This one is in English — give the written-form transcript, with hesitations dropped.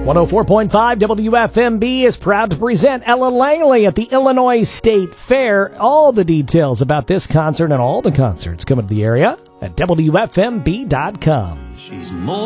104.5 WFMB is proud to present Ella Langley at the Illinois State Fair. All the details about this concert and all the concerts coming to the area at WFMB.com. She's more